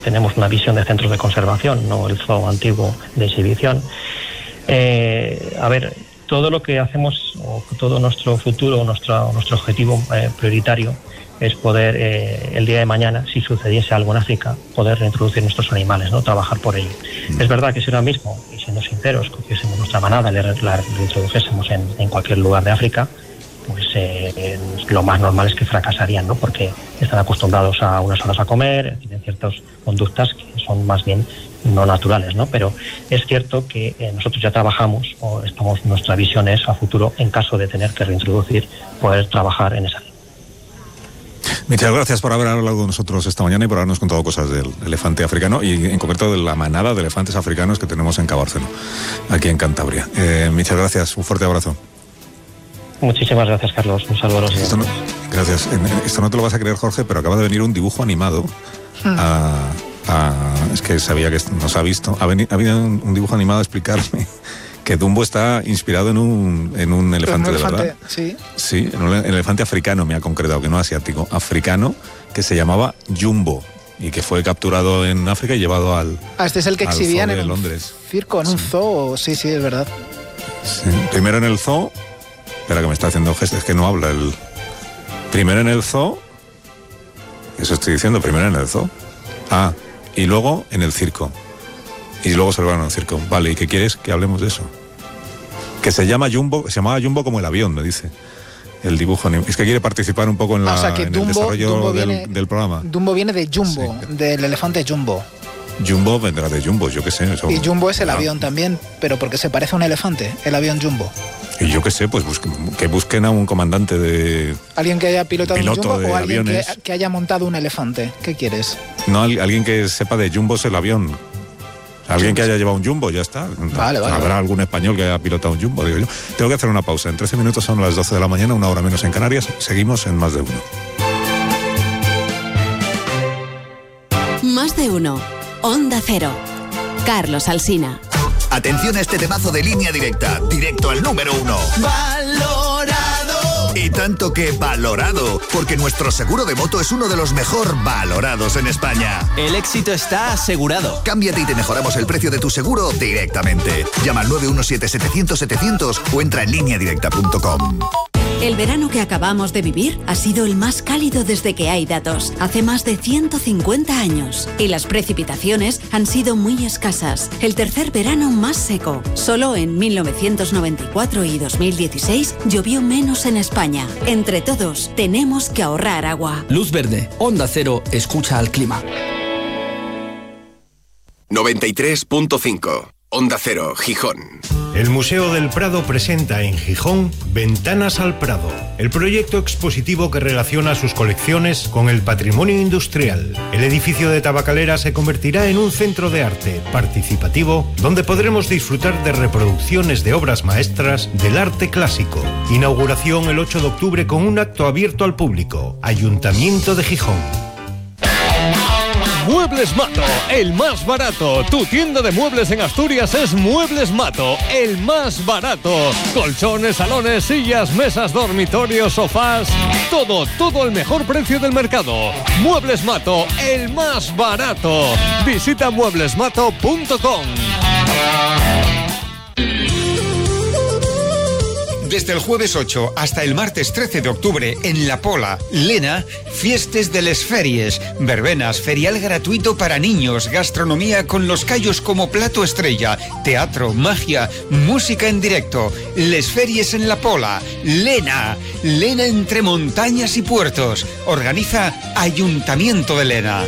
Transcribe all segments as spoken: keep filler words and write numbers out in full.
tenemos una visión de centros de conservación, no el zoo antiguo de exhibición. Eh, a ver, todo lo que hacemos, o todo nuestro futuro, nuestro, nuestro objetivo eh, prioritario es poder, eh, el día de mañana, si sucediese algo en África, poder reintroducir nuestros animales, ¿no? Trabajar por ello. Mm. Es verdad que si ahora mismo, y siendo sinceros, cogiésemos nuestra manada y la reintrodujésemos en, en cualquier lugar de África, pues eh, lo más normal es que fracasarían, ¿no? Porque están acostumbrados a unas horas a comer, tienen ciertas conductas que son más bien no naturales, ¿no? Pero es cierto que eh, nosotros ya trabajamos, o estamos, nuestra visión es a futuro, en caso de tener que reintroducir, poder trabajar en esa línea. Muchas gracias por haber hablado con nosotros esta mañana y por habernos contado cosas del elefante africano y en concreto de la manada de elefantes africanos que tenemos en Cabárceno, aquí en Cantabria. Eh, muchas gracias, un fuerte abrazo. Muchísimas gracias, Carlos. Un saludo a los esto no, Gracias. Esto no te lo vas a creer, Jorge, pero acaba de venir un dibujo animado. Hmm. A, a, es que sabía que nos ha visto. Ha venido, ha venido un, un dibujo animado a explicarme que Dumbo está inspirado en un, en un elefante, un elefante de verdad. Sí. Sí, en un elefante africano, me ha concretado, que no asiático. Africano, que se llamaba Jumbo y que fue capturado en África y llevado al Ah, este es el que exhibían en Londres. Un circo, en sí. un zoo. Sí, sí, es verdad. Sí. Primero en el zoo. Espera que me está haciendo gestos, es que no habla el... Primero en el zoo, eso estoy diciendo, primero en el zoo. Ah, y luego en el circo. Y luego se lo van al circo. Vale, ¿y qué quieres? Que hablemos de eso. Que se llama Jumbo, se llamaba Jumbo como el avión, me dice el dibujo. Es que quiere participar un poco en, la, o sea, que en Dumbo, el desarrollo Dumbo del, viene, del programa. Dumbo viene de Jumbo, sí. del elefante Jumbo. Jumbo vendrá de Jumbo, yo qué sé. Eso, y Jumbo es el ah. avión también, pero porque se parece a un elefante, el avión Jumbo. Y yo qué sé, pues busquen, que busquen a un comandante de... ¿Alguien que haya pilotado un Jumbo o alguien que, que haya montado un elefante? ¿Qué quieres? No, alguien que sepa de Jumbo es el avión. Alguien que haya llevado un Jumbo, ya está. Vale, vale. Habrá algún español que haya pilotado un Jumbo, digo yo. Tengo que hacer una pausa. En trece minutos son las doce de la mañana, una hora menos en Canarias. Seguimos en Más de Uno. Más de Uno. Onda Cero. Carlos Alsina. Atención a este temazo de Línea Directa, directo al número uno. ¡Valorado! Y tanto que valorado, porque nuestro seguro de moto es uno de los mejor valorados en España. El éxito está asegurado. Cámbiate y te mejoramos el precio de tu seguro directamente. Llama al nueve uno siete, setecientos, setecientos o entra en línea directa punto com. El verano que acabamos de vivir ha sido el más cálido desde que hay datos, hace más de ciento cincuenta años. Y las precipitaciones han sido muy escasas. El tercer verano más seco. Solo en mil novecientos noventa y cuatro y dos mil dieciséis llovió menos en España. Entre todos, tenemos que ahorrar agua. Luz verde, Onda Cero, escucha al clima. noventa y tres punto cinco. Onda Cero, Gijón. El Museo del Prado presenta en Gijón Ventanas al Prado, el proyecto expositivo que relaciona sus colecciones con el patrimonio industrial. El edificio de Tabacalera se convertirá en un centro de arte participativo donde podremos disfrutar de reproducciones de obras maestras del arte clásico. Inauguración el ocho de octubre con un acto abierto al público. Ayuntamiento de Gijón. Muebles Mato, el más barato. Tu tienda de muebles en Asturias es Muebles Mato, el más barato. Colchones, salones, sillas, mesas, dormitorios, sofás. Todo, todo al mejor precio del mercado. Muebles Mato, el más barato. Visita muebles mato punto com. Desde el jueves ocho hasta el martes trece de octubre en La Pola, Lena, Fiestes de les Feries, verbenas, ferial gratuito para niños, gastronomía con los callos como plato estrella, teatro, magia, música en directo, les Feries en La Pola, Lena, Lena entre montañas y puertos, organiza Ayuntamiento de Lena.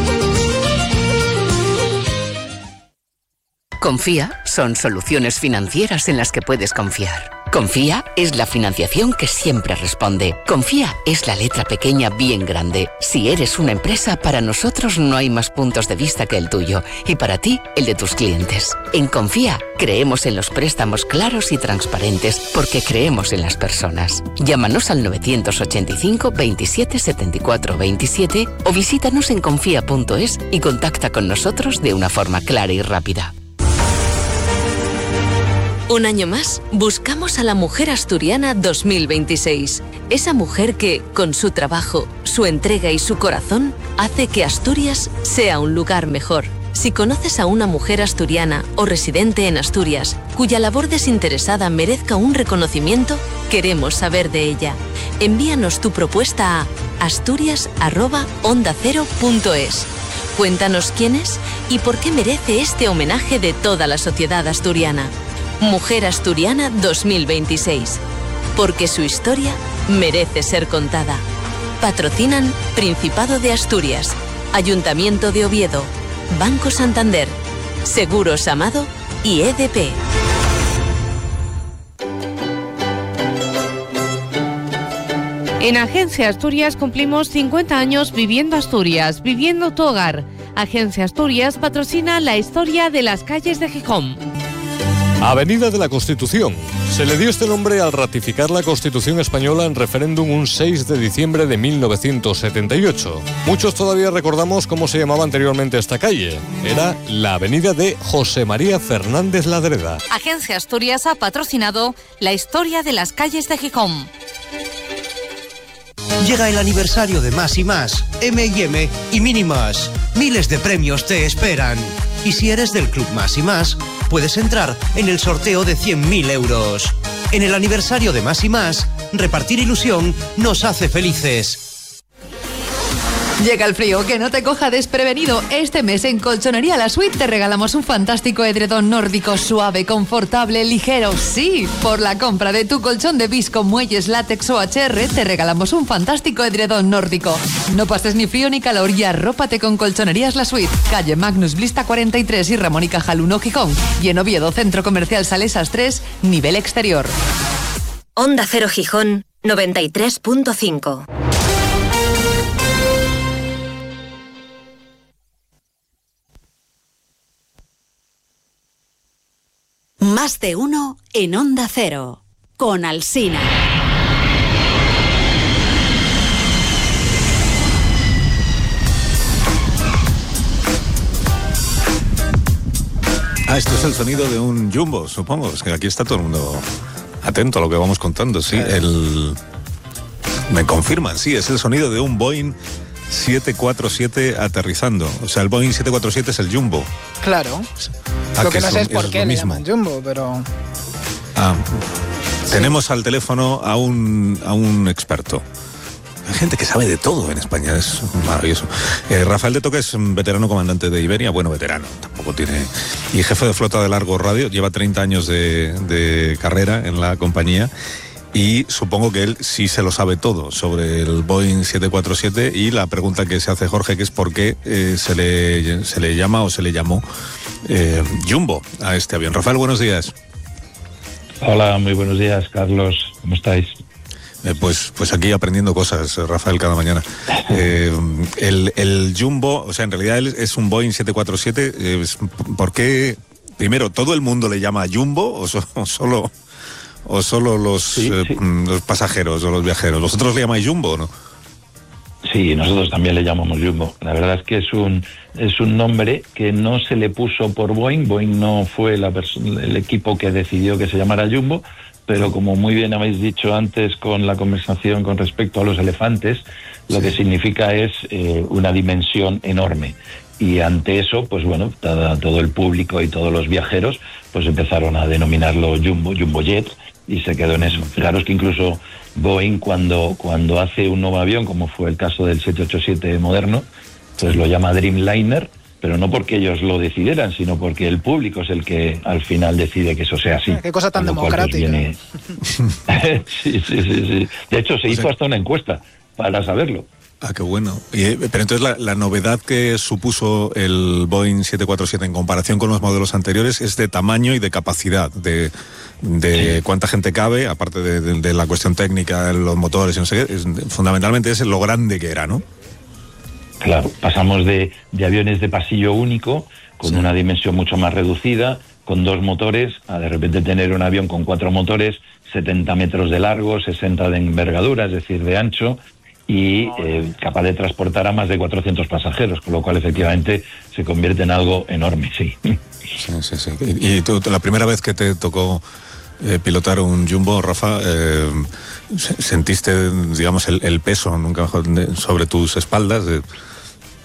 Confía son soluciones financieras en las que puedes confiar. Confía es la financiación que siempre responde. Confía es la letra pequeña bien grande. Si eres una empresa, para nosotros no hay más puntos de vista que el tuyo y para ti, el de tus clientes. En Confía creemos en los préstamos claros y transparentes porque creemos en las personas. Llámanos al novecientos ochenta y cinco, veintisiete, setenta y cuatro, veintisiete o visítanos en confía punto es y contacta con nosotros de una forma clara y rápida. Un año más, buscamos a la mujer asturiana dos mil veintiséis. Esa mujer que, con su trabajo, su entrega y su corazón, hace que Asturias sea un lugar mejor. Si conoces a una mujer asturiana o residente en Asturias, cuya labor desinteresada merezca un reconocimiento, queremos saber de ella. Envíanos tu propuesta a asturias arroba onda cero punto es. Cuéntanos quién es y por qué merece este homenaje de toda la sociedad asturiana. Mujer Asturiana dos mil veintiséis. Porque su historia merece ser contada. Patrocinan Principado de Asturias, Ayuntamiento de Oviedo, Banco Santander, Seguros Amado y E D P. En Agencia Asturias cumplimos cincuenta años viviendo Asturias, viviendo tu hogar. Agencia Asturias patrocina la historia de las calles de Gijón. Avenida de la Constitución. Se le dio este nombre al ratificar la Constitución española en referéndum un seis de diciembre de mil novecientos setenta y ocho. Muchos todavía recordamos cómo se llamaba anteriormente esta calle. Era la avenida de José María Fernández Ladreda. Agencia Asturias ha patrocinado la historia de las calles de Gijón. Llega el aniversario de Más y Más, eme y eme y Minimas. Miles de premios te esperan. Y si eres del Club Más y Más, puedes entrar en el sorteo de cien mil euros. En el aniversario de Más y Más, repartir ilusión nos hace felices. Llega el frío, que no te coja desprevenido. Este mes en Colchonería La Suite te regalamos un fantástico edredón nórdico suave, confortable, ligero. Sí, por la compra de tu colchón de visco, muelles, látex o H R te regalamos un fantástico edredón nórdico. No pases ni frío ni calor y arrópate con Colchonerías La Suite. Calle Magnus Blista cuarenta y tres y Ramón y Cajal uno Gijón. Y en Oviedo, Centro Comercial Salesas tres, nivel exterior. Onda Cero Gijón, noventa y tres punto cinco. Más de uno en Onda Cero, con Alsina. Ah, esto es el sonido de un jumbo, supongo. Es que aquí está todo el mundo atento a lo que vamos contando, sí. El... Me confirman, sí, es el sonido de un Boeing siete cuatro siete aterrizando. O sea, el Boeing siete cuatro siete es el jumbo. Claro. Ah, lo que, que no sé es un, por es qué le llaman jumbo, pero... Ah, sí. Tenemos al teléfono a un, a un experto. Hay gente que sabe de todo en España, es maravilloso. Eh, Rafael de Toca es un veterano comandante de Iberia, bueno, veterano, tampoco tiene... Y jefe de flota de largo radio, lleva treinta años de, de carrera en la compañía. Y supongo que él sí se lo sabe todo sobre el Boeing siete cuatro siete y la pregunta que se hace Jorge, que es por qué eh, se, le, se le llama o se le llamó eh, Jumbo a este avión. Rafael, buenos días. Hola, muy buenos días, Carlos. ¿Cómo estáis? Eh, pues, pues aquí aprendiendo cosas, Rafael, cada mañana. Eh, el, el Jumbo, o sea, en realidad él es un Boeing siete cuatro siete. Eh, ¿Por qué, primero, todo el mundo le llama Jumbo o, so, o solo... ¿O solo los, sí, eh, sí. los pasajeros o los viajeros? ¿Vosotros le llamáis Jumbo o no? Sí, nosotros también le llamamos Jumbo. La verdad es que es un es un nombre que no se le puso por Boeing. Boeing no fue la el equipo que decidió que se llamara Jumbo, pero como muy bien habéis dicho antes con la conversación con respecto a los elefantes, lo sí. que significa es eh, una dimensión enorme. Y ante eso, pues bueno, todo, todo el público y todos los viajeros pues empezaron a denominarlo Jumbo, Jumbo Jet, y se quedó en eso. Fijaros que incluso Boeing, cuando, cuando hace un nuevo avión, como fue el caso del siete ocho siete moderno, pues lo llama Dreamliner, pero no porque ellos lo decidieran, sino porque el público es el que al final decide que eso sea así. Qué cosa tan democrática. Viene... sí, sí, sí, sí. De hecho, se hizo hasta una encuesta para saberlo. Ah, qué bueno. Y, pero entonces la, la novedad que supuso el Boeing siete cuatro siete en comparación con los modelos anteriores es de tamaño y de capacidad, de, de sí. cuánta gente cabe, aparte de, de, de la cuestión técnica, los motores, no sé qué, es, fundamentalmente es lo grande que era, ¿no? Claro, pasamos de, de aviones de pasillo único, con sí. una dimensión mucho más reducida, con dos motores, a de repente tener un avión con cuatro motores, setenta metros de largo, sesenta de envergadura, es decir, de ancho, y eh, capaz de transportar a más de cuatrocientos pasajeros, con lo cual efectivamente se convierte en algo enorme, sí. Sí, sí, sí. Y, y tú, la primera vez que te tocó eh, pilotar un Jumbo, Rafa, eh, ¿sentiste, digamos, el, el peso nunca mejor sobre tus espaldas? Eh,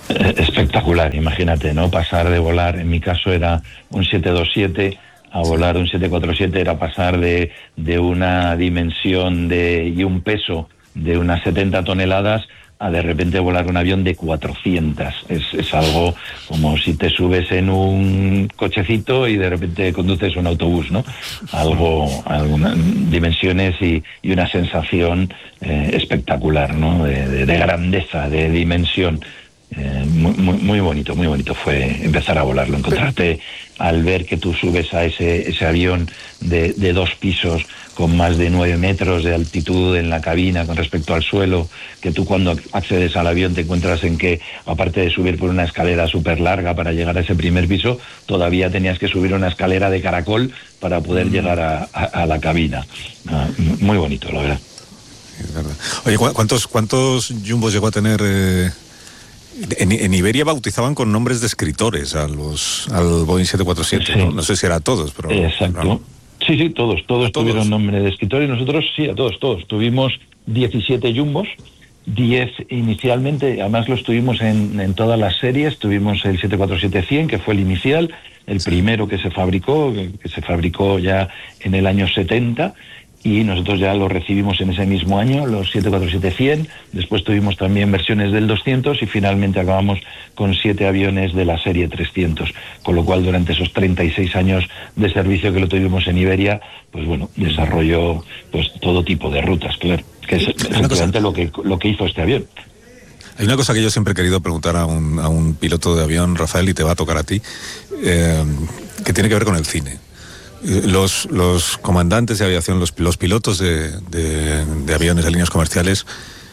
Espectacular, imagínate, ¿no? Pasar de volar, en mi caso era un siete veintisiete, a volar un siete cuarenta y siete era pasar de, de una dimensión de, y un peso de unas setenta toneladas a de repente volar un avión de cuatrocientas. Es, es algo como si te subes en un cochecito y de repente conduces un autobús, ¿no? Algo, algunas dimensiones y, y una sensación eh, espectacular, ¿no? De, de, de grandeza, de dimensión. Eh, muy, muy, muy bonito, muy bonito fue empezar a volarlo, encontrarte al ver que tú subes a ese, ese avión de, de dos pisos con más de nueve metros de altitud en la cabina con respecto al suelo, que tú cuando accedes al avión te encuentras en que, aparte de subir por una escalera súper larga para llegar a ese primer piso, todavía tenías que subir una escalera de caracol para poder mm. llegar a, a, a la cabina. Ah, muy bonito, la verdad. Es verdad. Oye, ¿cuántos, cuántos jumbos llegó a tener? Eh... En, en Iberia bautizaban con nombres de escritores a los al Boeing siete cuarenta y siete, sí. ¿no? No sé si era a todos, pero... Exacto. No. Sí, sí, todos, todos, todos tuvieron nombre de escritor y nosotros, sí, a todos, todos. Tuvimos diecisiete jumbos, diez inicialmente, además los tuvimos en, en todas las series. Tuvimos el siete cuarenta y siete cien, que fue el inicial, el sí. primero que se fabricó, que, que se fabricó ya en el año setenta, y nosotros ya lo recibimos en ese mismo año, los siete cuarenta y siete cien, después tuvimos también versiones del doscientos y finalmente acabamos con siete aviones de la serie trescientos, con lo cual durante esos treinta y seis años de servicio que lo tuvimos en Iberia, pues bueno, desarrolló pues todo tipo de rutas, claro, que es exactamente lo que, lo que hizo este avión. Hay una cosa que yo siempre he querido preguntar a un, a un piloto de avión, Rafael, y te va a tocar a ti, eh, que tiene que ver con el cine. Los, los comandantes de aviación, los, los pilotos de, de, de aviones de líneas comerciales,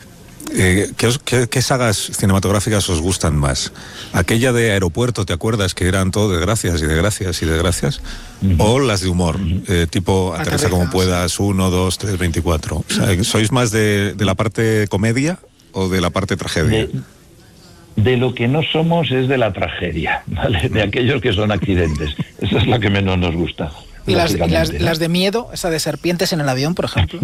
eh, ¿qué, os, qué, ¿qué sagas cinematográficas os gustan más? ¿Aquella de Aeropuerto, te acuerdas, que eran todo de gracias y de gracias y de gracias? Uh-huh. ¿O las de humor, uh-huh. eh, tipo Aterriza como puedas, uno, dos, tres, veinticuatro? O sea, ¿sois más de, de la parte comedia o de la parte tragedia? De... De lo que no somos es de la tragedia, ¿vale? De aquellos que son accidentes. Esa es la que menos nos gusta. ¿Y las, y las, las de miedo, esa de serpientes en el avión, por ejemplo?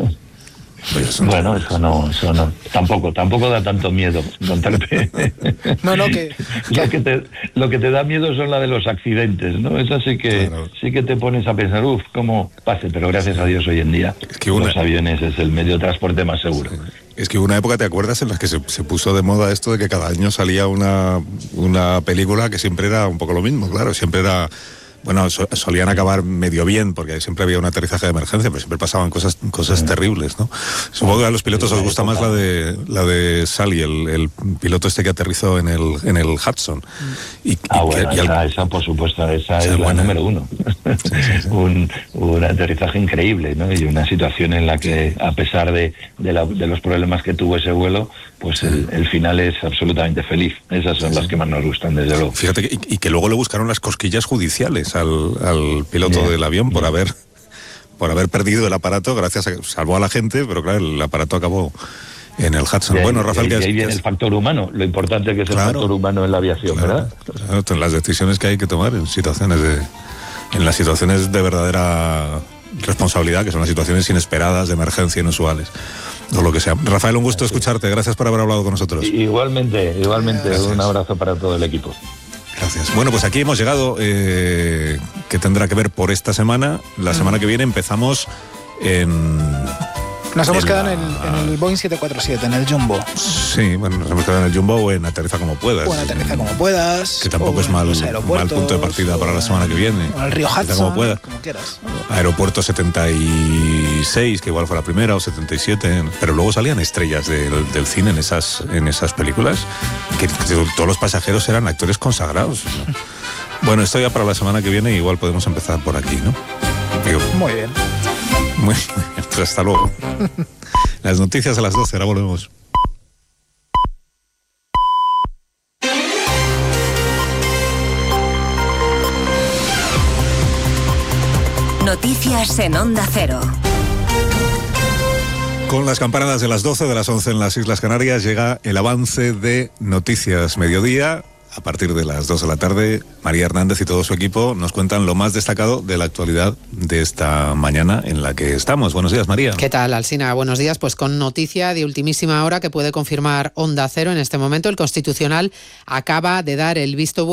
Pues bueno, eso no, eso no. Tampoco, tampoco da tanto miedo contarte. No, no, que... Lo que, te, lo que te da miedo son la de los accidentes, ¿no? Eso sí que, claro. sí que te pones a pensar, uff, cómo pase, pero gracias a Dios hoy en día es que una... los aviones es el medio de transporte más seguro. Es que hubo una época, ¿te acuerdas?, en la que se, se puso de moda esto de que cada año salía una, una película que siempre era un poco lo mismo, claro, siempre era... Bueno, so, solían acabar medio bien, porque siempre había un aterrizaje de emergencia, pero siempre pasaban cosas cosas sí. terribles, ¿no? Supongo que a los pilotos sí, os gusta más la de la de Sully, el, el piloto este que aterrizó en el en el Hudson. Y, ah, y bueno, que, y esa, al... esa, por supuesto, esa sí, es buena. La número uno. Sí, sí, sí. un, un aterrizaje increíble, ¿no? Y una situación en la que, a pesar de, de, la, de los problemas que tuvo ese vuelo, pues sí. el, el final es absolutamente feliz. Esas son sí. las que más nos gustan, desde luego. Fíjate, que, y, y que luego le buscaron las cosquillas judiciales al, al piloto yeah, del avión por yeah. haber por haber perdido el aparato, gracias a salvó a la gente, pero claro, el aparato acabó en el Hudson. Ahí, bueno, Rafael, que ahí es, viene el factor humano, lo importante que es claro, el factor humano en la aviación, claro, ¿verdad? Claro, las decisiones que hay que tomar en situaciones de en las situaciones de verdadera responsabilidad, que son las situaciones inesperadas, de emergencia, inusuales, o lo que sea. Rafael, un gusto Así. escucharte, gracias por haber hablado con nosotros. Igualmente, igualmente, gracias. Un abrazo para todo el equipo. Gracias. Bueno, pues aquí hemos llegado, eh, que tendrá que ver por esta semana. La mm. semana que viene empezamos en... Nos hemos quedado la... en, el, en el Boeing siete cuarenta y siete, en el Jumbo. Sí, bueno, nos hemos quedado en el Jumbo o en Aterriza como puedas. O en Aterriza como puedas. Que tampoco es mal, mal punto de partida para la semana que viene. O en el río Hudson, como, puedas. como quieras. Aeropuerto setenta y seis, que igual fue la primera, o setenta y siete. Pero luego salían estrellas del, del cine en esas, en esas películas, que, que todos los pasajeros eran actores consagrados, ¿no? Bueno, esto ya para la semana que viene, igual podemos empezar por aquí, ¿no? Digo, muy bien. Muy bien, pues hasta luego. Las noticias a las doce, ahora volvemos. Noticias en Onda Cero. Con las campanadas de las doce, de las once en las Islas Canarias, llega el avance de Noticias Mediodía. a partir de las dos de la tarde, María Hernández y todo su equipo nos cuentan lo más destacado de la actualidad de esta mañana en la que estamos. Buenos días, María. ¿Qué tal, Alsina? Buenos días. Pues con noticia de ultimísima hora que puede confirmar Onda Cero en este momento, el Constitucional acaba de dar el visto bueno